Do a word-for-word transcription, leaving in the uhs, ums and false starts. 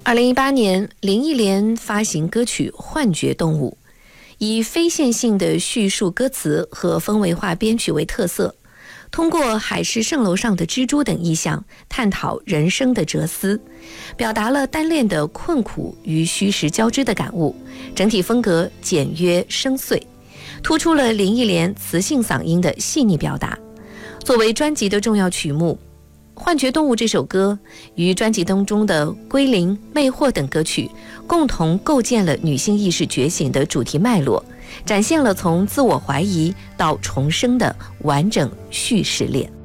二零一八年，林忆莲发行歌曲《幻觉动物》，以非线性的叙述歌词和氛围化编曲为特色，通过海市蜃楼上的蜘蛛等意象，探讨人生的哲思，表达了单恋的困苦与虚实交织的感悟。整体风格简约深邃，突出了林忆莲磁性嗓音的细腻表达。作为专辑的重要曲目，《幻觉动物》这首歌与专辑当中的《归零》《魅惑》等歌曲共同构建了女性意识觉醒的主题脉络，展现了从自我怀疑到重生的完整叙事链。